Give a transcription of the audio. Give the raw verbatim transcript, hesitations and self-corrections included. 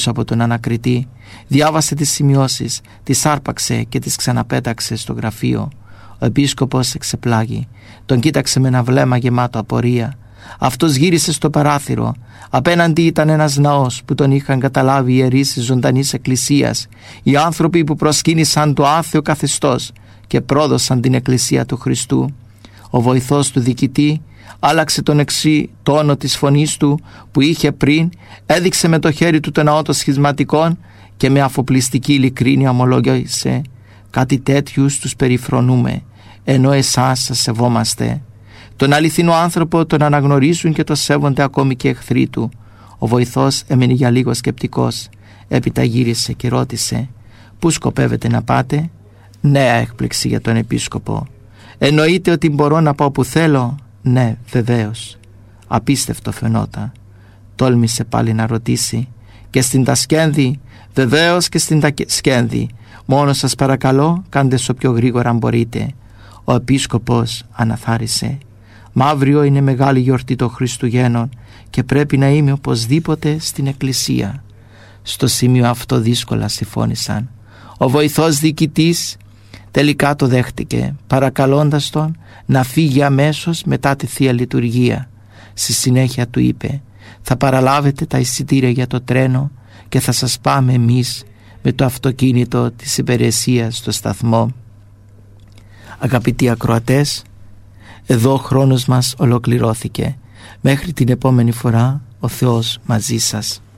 από τον ανακριτή, διάβασε τις σημειώσεις, τις άρπαξε και τις ξαναπέταξε στο γραφείο. Ο επίσκοπος εξεπλάγει, τον κοίταξε με ένα βλέμμα γεμάτο απορία. Αυτός γύρισε στο παράθυρο. Απέναντι ήταν ένας ναός που τον είχαν καταλάβει οι ιερείς της ζωντανής εκκλησίας, οι άνθρωποι που προσκύνησαν το άθεο καθεστώς και πρόδωσαν την εκκλησία του Χριστού. Ο βοηθός του διοικητή άλλαξε τον εξή τόνο της φωνής του που είχε πριν, έδειξε με το χέρι του το ναό των σχισματικών και με αφοπλιστική ειλικρίνεια ομολόγησε: «Κάτι τέτοιους τους περιφρονούμε, ενώ εσάς σας σεβόμαστε». Τον αληθινό άνθρωπο τον αναγνωρίζουν και το σέβονται ακόμη και εχθροί του. Ο βοηθός έμεινε για λίγο σκεπτικός. Έπειτα γύρισε και ρώτησε: «Πού σκοπεύετε να πάτε?» Νέα έκπληξη για τον επίσκοπο. «Εννοείται ότι μπορώ να πάω που θέλω?» «Ναι, βεβαίως». Απίστευτο φαινόταν. Τόλμησε πάλι να ρωτήσει: «Και στην Τασκένδη?» «Βεβαίως και στην Τασκένδη. Μόνο σας παρακαλώ, κάντε όσο πιο γρήγορα αν μπορείτε». Ο επίσκοπος αναθάρισε: «Μα αύριο είναι μεγάλη γιορτή των Χριστουγέννων και πρέπει να είμαι οπωσδήποτε στην εκκλησία». Στο σημείο αυτό δύσκολα συμφώνησαν. Ο βοηθός διοικητής τελικά το δέχτηκε, παρακαλώντας τον να φύγει αμέσως μετά τη Θεία Λειτουργία. Στη συνέχεια του είπε: «Θα παραλάβετε τα εισιτήρια για το τρένο και θα σας πάμε εμείς με το αυτοκίνητο της υπηρεσίας στο σταθμό». Αγαπητοί ακροατές, εδώ ο χρόνος μας ολοκληρώθηκε. Μέχρι την επόμενη φορά, ο Θεός μαζί σας.